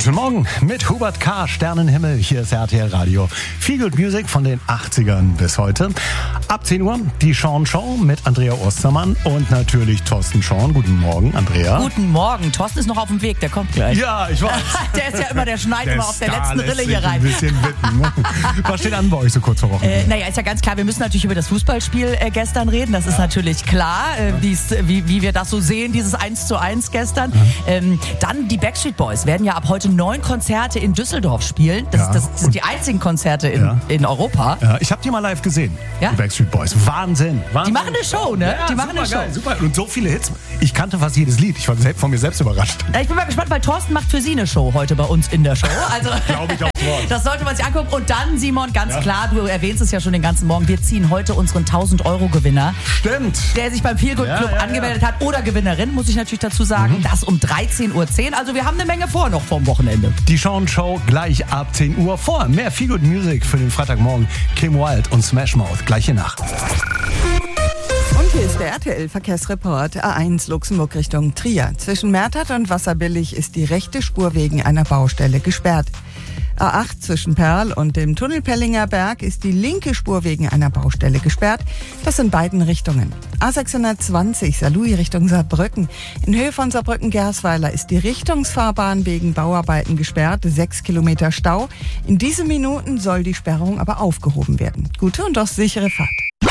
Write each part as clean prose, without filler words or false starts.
Guten Morgen mit Hubert K. Sternenhimmel. Hier ist RTL Radio. Viel Good Music von den 80ern bis heute. Ab 10 Uhr die Sean Show mit Andrea Ostermann und natürlich Thorsten Sean. Guten Morgen, Andrea. Guten Morgen. Thorsten ist noch auf dem Weg, der kommt gleich. Ja, ich weiß. Der ist ja immer, der schneit immer auf der letzten Rille hier rein. Ein bisschen bitten. Was steht an bei euch so kurz vor Wochenende? Naja, ist ja ganz klar, wir müssen natürlich über das Fußballspiel gestern reden. Das ist natürlich klar, wie wir das so sehen, dieses 1:1 gestern. Dann die Backstreet Boys werden ja ab heute 9 Konzerte in Düsseldorf spielen. Das sind die einzigen Konzerte in Europa. Ja, ich habe die mal live gesehen, die Backstreet Boys. Wahnsinn. Die machen eine Show, ne? Ja, die machen eine Show. Geil, super. Und so viele Hits. Ich kannte fast jedes Lied. Ich war von mir selbst überrascht. Ich bin mal gespannt, weil Thorsten macht für sie eine Show heute bei uns in der Show. Also, glaube ich aufs Wort. Das sollte man sich angucken. Und dann, Simon, ganz klar, du erwähnst es ja schon den ganzen Morgen, wir ziehen heute unseren 1000-Euro-Gewinner. Stimmt. Der sich beim Feel Good Club angemeldet hat. Oder Gewinnerin, muss ich natürlich dazu sagen. Das um 13:10 Uhr. Also wir haben eine Menge vor noch vom Wochenende. Die Sean Show gleich ab 10 Uhr vor. Mehr Feel Good Music für den Freitagmorgen. Kim Wilde und Smash Mouth gleich hier nach. Und hier ist der RTL-Verkehrsreport. A1 Luxemburg Richtung Trier. Zwischen Mertert und Wasserbillig ist die rechte Spur wegen einer Baustelle gesperrt. A8 zwischen Perl und dem Tunnel Pellinger Berg ist die linke Spur wegen einer Baustelle gesperrt. Das in beiden Richtungen. A620 Saarlouis Richtung Saarbrücken. In Höhe von Saarbrücken-Gersweiler ist die Richtungsfahrbahn wegen Bauarbeiten gesperrt. 6 Kilometer Stau. In diesen Minuten soll die Sperrung aber aufgehoben werden. Gute und auch sichere Fahrt.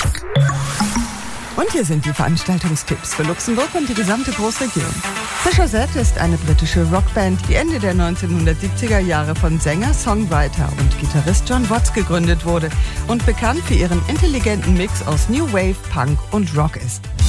Und hier sind die Veranstaltungstipps für Luxemburg und die gesamte Großregion. Fischer Z ist eine britische Rockband, die Ende der 1970er Jahre von Sänger, Songwriter und Gitarrist John Watts gegründet wurde und bekannt für ihren intelligenten Mix aus New Wave, Punk und Rock ist.